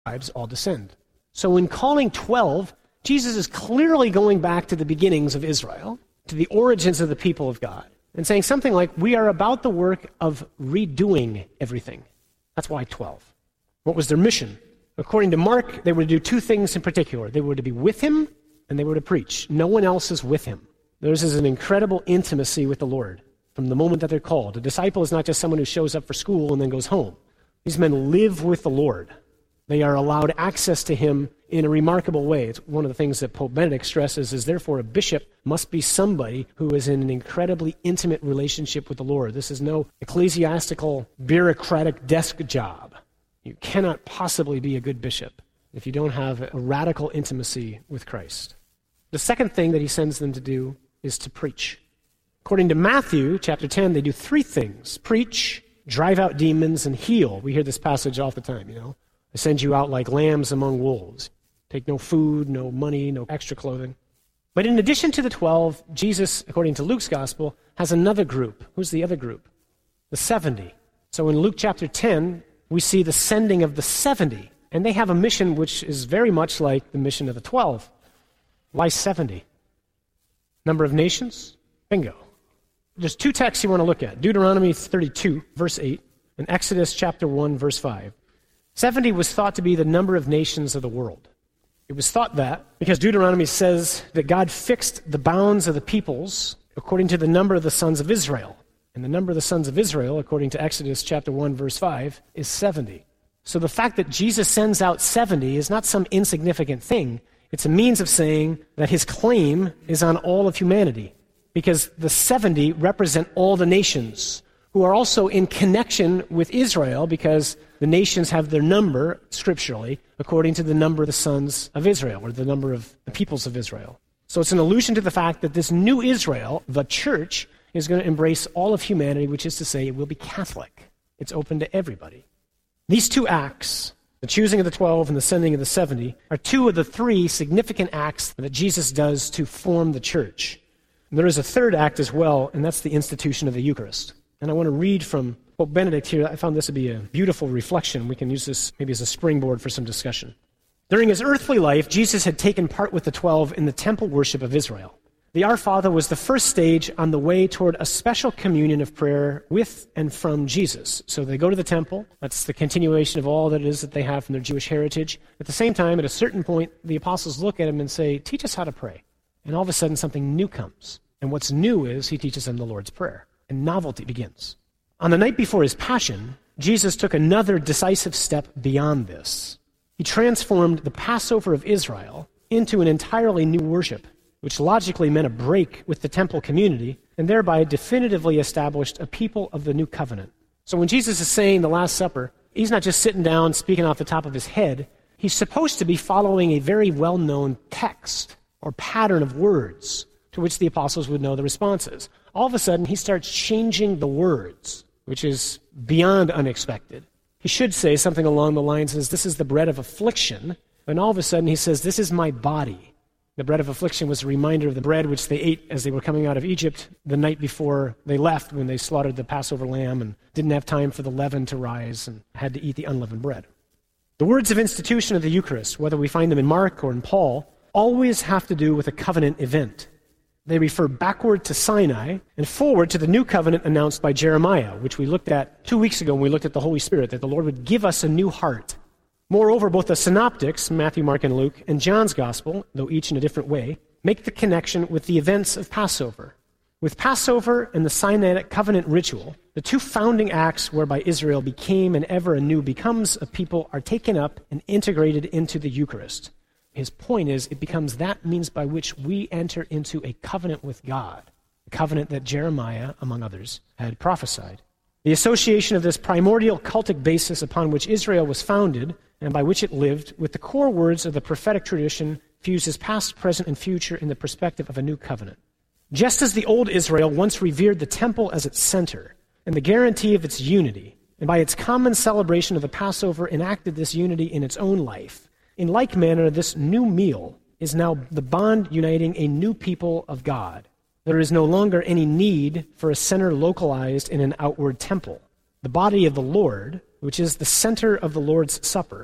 tribes all descend. So in calling 12, Jesus is clearly going back to the beginnings of Israel, to the origins of the people of God, and saying something like, we are about the work of redoing everything. That's why 12. What was their mission? According to Mark, they were to do two things in particular. They were to be with him, and they were to preach. No one else is with him. Theirs is an incredible intimacy with the Lord from the moment that they're called. A disciple is not just someone who shows up for school and then goes home. These men live with the Lord. They are allowed access to him in a remarkable way. It's one of the things that Pope Benedict stresses is therefore a bishop must be somebody who is in an incredibly intimate relationship with the Lord. This is no ecclesiastical, bureaucratic desk job. You cannot possibly be a good bishop if you don't have a radical intimacy with Christ. The second thing that he sends them to do is to preach. According to Matthew chapter 10, they do three things: preach, drive out demons, and heal. We hear this passage all the time, I send you out like lambs among wolves. Take no food, no money, no extra clothing. But in addition to the 12, Jesus, according to Luke's gospel, has another group. Who's the other group? The 70. So in Luke chapter 10, we see the sending of the 70. And they have a mission which is very much like the mission of the 12. Why 70? Number of nations? Bingo. There's two texts you want to look at. Deuteronomy 32, verse 8, and Exodus chapter 1, verse 5. 70 was thought to be the number of nations of the world. It was thought that because Deuteronomy says that God fixed the bounds of the peoples according to the number of the sons of Israel. And the number of the sons of Israel, according to Exodus chapter 1, verse 5, is 70. So the fact that Jesus sends out 70 is not some insignificant thing. It's a means of saying that his claim is on all of humanity, because the 70 represent all the nations who are also in connection with Israel, because the nations have their number, scripturally, according to the number of the sons of Israel, or the number of the peoples of Israel. So it's an allusion to the fact that this new Israel, the church, is going to embrace all of humanity, which is to say it will be Catholic. It's open to everybody. These two acts, the choosing of the 12 and the sending of the 70, are two of the three significant acts that Jesus does to form the church. And there is a third act as well, and that's the institution of the Eucharist. And I want to read from Pope Benedict here. I found this to be a beautiful reflection. We can use this maybe as a springboard for some discussion. During his earthly life, Jesus had taken part with the 12 in the temple worship of Israel. The Our Father was the first stage on the way toward a special communion of prayer with and from Jesus. So they go to the temple. That's the continuation of all that it is that they have from their Jewish heritage. At the same time, at a certain point, the apostles look at him and say, teach us how to pray. And all of a sudden, something new comes. And what's new is he teaches them the Lord's Prayer. And novelty begins. On the night before his passion, Jesus took another decisive step beyond this. He transformed the Passover of Israel into an entirely new worship, which logically meant a break with the temple community, and thereby definitively established a people of the new covenant. So when Jesus is saying the Last Supper, he's not just sitting down speaking off the top of his head. He's supposed to be following a very well-known text or pattern of words to which the apostles would know the responses. All of a sudden, he starts changing the words, which is beyond unexpected. He should say something along the lines of, this is the bread of affliction, and all of a sudden he says, this is my body. The bread of affliction was a reminder of the bread which they ate as they were coming out of Egypt the night before they left, when they slaughtered the Passover lamb and didn't have time for the leaven to rise and had to eat the unleavened bread. The words of institution of the Eucharist, whether we find them in Mark or in Paul, always have to do with a covenant event. They refer backward to Sinai and forward to the new covenant announced by Jeremiah, which we looked at 2 weeks ago when we looked at the Holy Spirit, that the Lord would give us a new heart. Moreover, both the synoptics, Matthew, Mark, and Luke, and John's gospel, though each in a different way, make the connection with the events of Passover. With Passover and the Sinaitic covenant ritual, the two founding acts whereby Israel became and ever anew becomes a people are taken up and integrated into the Eucharist. His point is, it becomes that means by which we enter into a covenant with God, a covenant that Jeremiah, among others, had prophesied. The association of this primordial cultic basis upon which Israel was founded and by which it lived with the core words of the prophetic tradition fuses past, present, and future in the perspective of a new covenant. Just as the old Israel once revered the temple as its center and the guarantee of its unity, and by its common celebration of the Passover enacted this unity in its own life, in like manner, this new meal is now the bond uniting a new people of God. There is no longer any need for a center localized in an outward temple. The body of the Lord, which is the center of the Lord's Supper,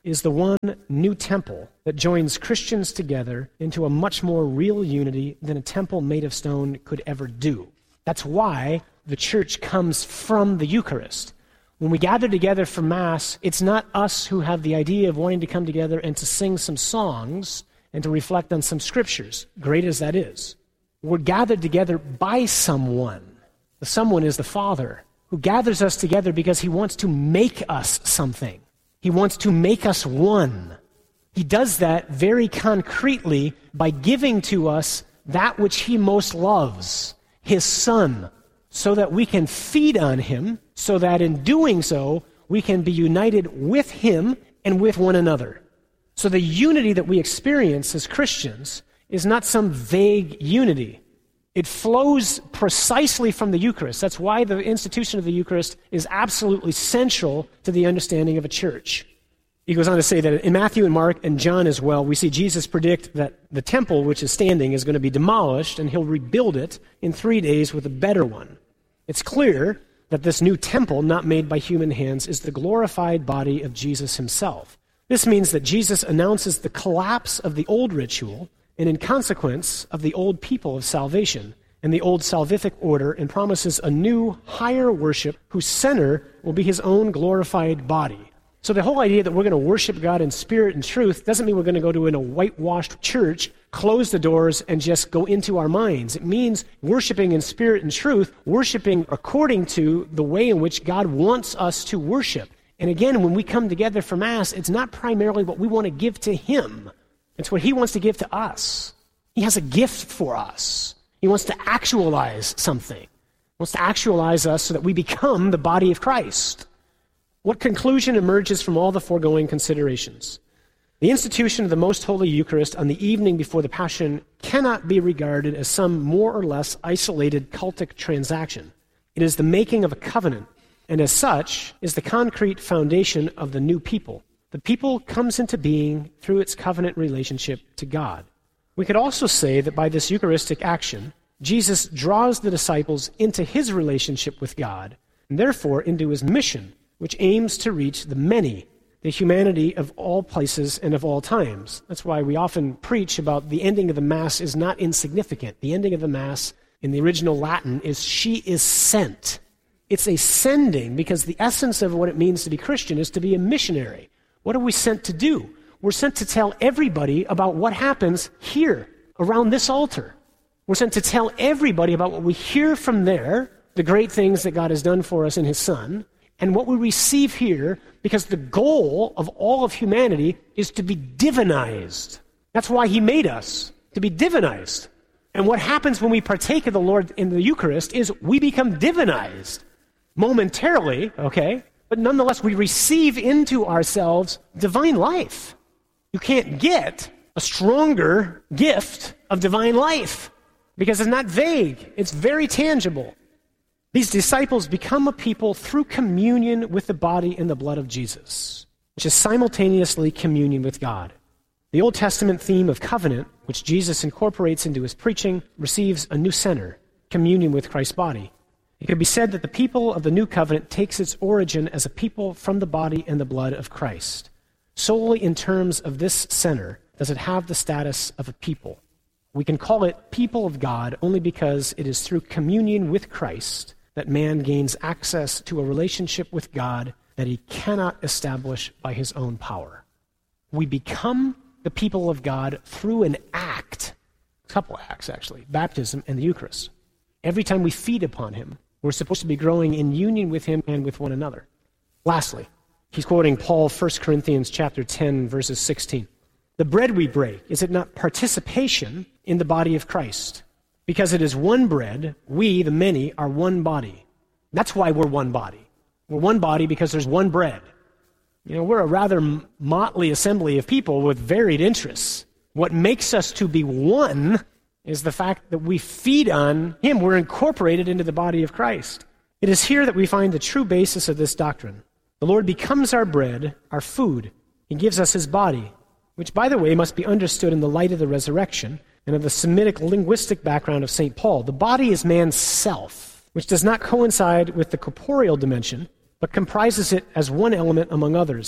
is the one new temple that joins Christians together into a much more real unity than a temple made of stone could ever do. That's why the church comes from the Eucharist. When we gather together for Mass, it's not us who have the idea of wanting to come together and to sing some songs and to reflect on some scriptures, great as that is. We're gathered together by someone. The someone is the Father, who gathers us together because he wants to make us something. He wants to make us one. He does that very concretely by giving to us that which he most loves, his Son, so that we can feed on him, so that in doing so, we can be united with him and with one another. So the unity that we experience as Christians is not some vague unity. It flows precisely from the Eucharist. That's why the institution of the Eucharist is absolutely central to the understanding of a church. He goes on to say that in Matthew and Mark and John as well, we see Jesus predict that the temple which is standing is going to be demolished and he'll rebuild it in 3 days with a better one. It's clear that this new temple, not made by human hands, is the glorified body of Jesus himself. This means that Jesus announces the collapse of the old ritual and in consequence of the old people of salvation and the old salvific order, and promises a new, higher worship whose center will be his own glorified body. So the whole idea that we're going to worship God in spirit and truth doesn't mean we're going to go to a whitewashed church, close the doors, and just go into our minds. It means worshiping in spirit and truth, worshiping according to the way in which God wants us to worship. And again, when we come together for Mass, it's not primarily what we want to give to him. It's what he wants to give to us. He has a gift for us. He wants to actualize something. He wants to actualize us so that we become the body of Christ. What conclusion emerges from all the foregoing considerations? The institution of the Most Holy Eucharist on the evening before the Passion cannot be regarded as some more or less isolated cultic transaction. It is the making of a covenant, and as such is the concrete foundation of the new people. The people comes into being through its covenant relationship to God. We could also say that by this Eucharistic action, Jesus draws the disciples into his relationship with God, and therefore into his mission, which aims to reach the many, the humanity of all places and of all times. That's why we often preach about the ending of the Mass is not insignificant. The ending of the Mass in the original Latin is "she is sent." It's a sending because the essence of what it means to be Christian is to be a missionary. What are we sent to do? We're sent to tell everybody about what happens here, around this altar. We're sent to tell everybody about what we hear from there, the great things that God has done for us in his Son, and what we receive here, because the goal of all of humanity is to be divinized. That's why he made us, to be divinized. And what happens when we partake of the Lord in the Eucharist is we become divinized. Momentarily, okay? But nonetheless, we receive into ourselves divine life. You can't get a stronger gift of divine life because it's not vague. It's very tangible. These disciples become a people through communion with the body and the blood of Jesus, which is simultaneously communion with God. The Old Testament theme of covenant, which Jesus incorporates into his preaching, receives a new center, communion with Christ's body. It could be said that the people of the new covenant takes its origin as a people from the body and the blood of Christ. Solely in terms of this center does it have the status of a people. We can call it people of God only because it is through communion with Christ that man gains access to a relationship with God that he cannot establish by his own power. We become the people of God through an act, a couple acts actually, baptism and the Eucharist. Every time we feed upon him, we're supposed to be growing in union with him and with one another. Lastly, he's quoting Paul, 1 Corinthians chapter 10, verses 16. The bread we break, is it not participation in the body of Christ? Because it is one bread, we, the many, are one body. That's why we're one body. We're one body because there's one bread. You know, we're a rather motley assembly of people with varied interests. What makes us to be one is the fact that we feed on him. We're incorporated into the body of Christ. It is here that we find the true basis of this doctrine. The Lord becomes our bread, our food. He gives us his body, which, by the way, must be understood in the light of the resurrection and of the Semitic linguistic background of St. Paul. The body is man's self, which does not coincide with the corporeal dimension, but comprises it as one element among others.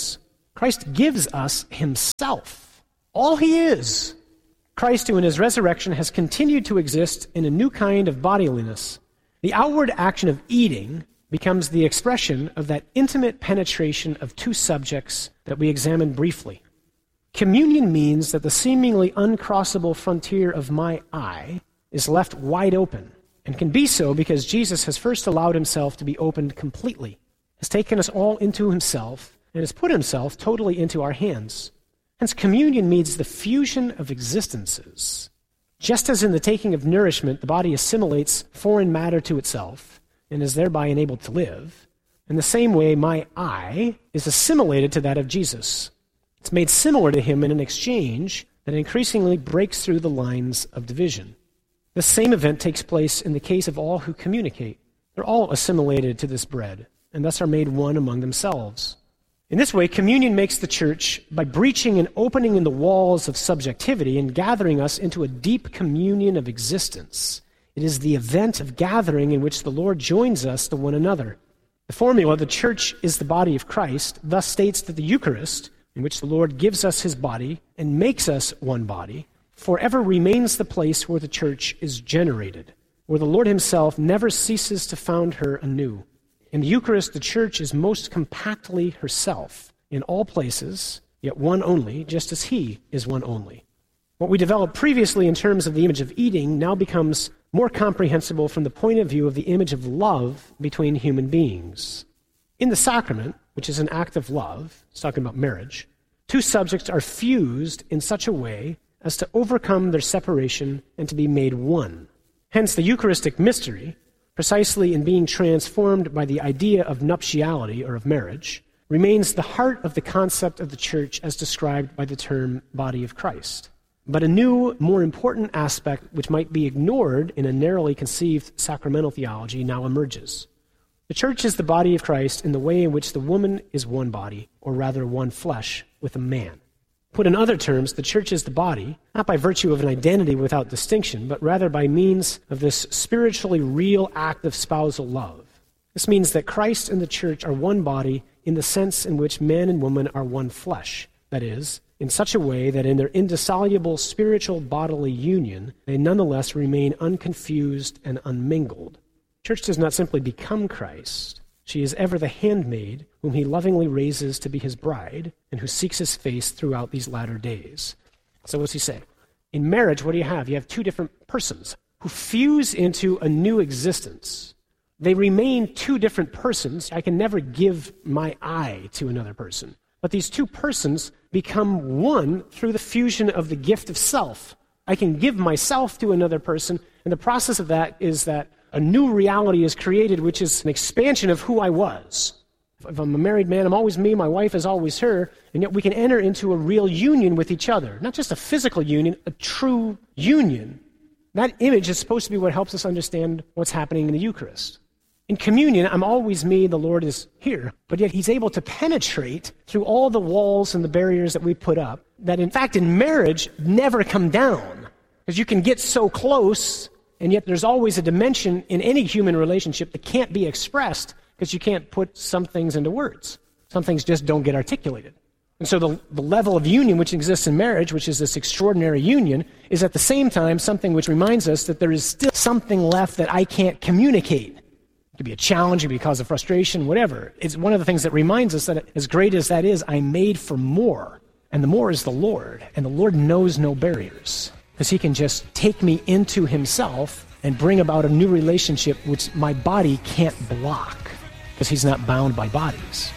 Christ gives us himself, all he is. Christ, who in his resurrection has continued to exist in a new kind of bodiliness. The outward action of eating becomes the expression of that intimate penetration of two subjects that we examined briefly. Communion means that the seemingly uncrossable frontier of my I is left wide open, and can be so because Jesus has first allowed himself to be opened completely, has taken us all into himself, and has put himself totally into our hands. Hence, communion means the fusion of existences. Just as in the taking of nourishment, the body assimilates foreign matter to itself, and is thereby enabled to live, in the same way my I is assimilated to that of Jesus. It's made similar to him in an exchange that increasingly breaks through the lines of division. The same event takes place in the case of all who communicate. They're all assimilated to this bread, and thus are made one among themselves. In this way, communion makes the church by breaching and opening in the walls of subjectivity and gathering us into a deep communion of existence. It is the event of gathering in which the Lord joins us to one another. The formula, the church is the body of Christ, thus states that the Eucharist, in which the Lord gives us his body and makes us one body, forever remains the place where the church is generated, where the Lord himself never ceases to found her anew. In the Eucharist, the church is most compactly herself, in all places, yet one only, just as he is one only. What we developed previously in terms of the image of eating now becomes more comprehensible from the point of view of the image of love between human beings. In the sacrament, which is an act of love, it's talking about marriage, two subjects are fused in such a way as to overcome their separation and to be made one. Hence, the Eucharistic mystery, precisely in being transformed by the idea of nuptiality or of marriage, remains the heart of the concept of the church as described by the term body of Christ. But a new, more important aspect which might be ignored in a narrowly conceived sacramental theology now emerges. The church is the body of Christ in the way in which the woman is one body, or rather one flesh, with a man. Put in other terms, the church is the body, not by virtue of an identity without distinction, but rather by means of this spiritually real act of spousal love. This means that Christ and the church are one body in the sense in which man and woman are one flesh, that is, in such a way that in their indissoluble spiritual bodily union, they nonetheless remain unconfused and unmingled. Church does not simply become Christ. She is ever the handmaid whom he lovingly raises to be his bride and who seeks his face throughout these latter days. So what's he say? In marriage, what do you have? You have two different persons who fuse into a new existence. They remain two different persons. I can never give my I to another person. But these two persons become one through the fusion of the gift of self. I can give myself to another person, and the process of that is that a new reality is created, which is an expansion of who I was. If I'm a married man, I'm always me, my wife is always her, and yet we can enter into a real union with each other. Not just a physical union, a true union. That image is supposed to be what helps us understand what's happening in the Eucharist. In communion, I'm always me, the Lord is here, but yet he's able to penetrate through all the walls and the barriers that we put up, that in fact in marriage never come down. Because you can get so close, and yet there's always a dimension in any human relationship that can't be expressed because you can't put some things into words. Some things just don't get articulated. And so the level of union which exists in marriage, which is this extraordinary union, is at the same time something which reminds us that there is still something left that I can't communicate. It could be a challenge, it could be a cause of frustration, whatever. It's one of the things that reminds us that as great as that is, I'm made for more. And the more is the Lord. And the Lord knows no barriers. Because he can just take me into himself and bring about a new relationship which my body can't block. Because he's not bound by bodies.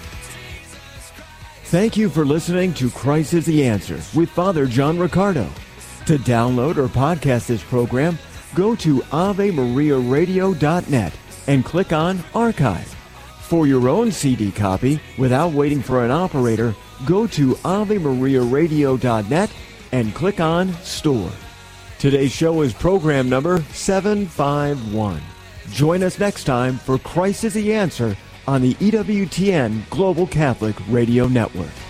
Thank you for listening to Christ is the Answer with Father John Riccardo. To download or podcast this program, go to AveMariaRadio.net and click on Archive. For your own CD copy, without waiting for an operator, go to AveMariaRadio.net and click on Store. Today's show is program number 751. Join us next time for Christ is the Answer on the EWTN Global Catholic Radio Network.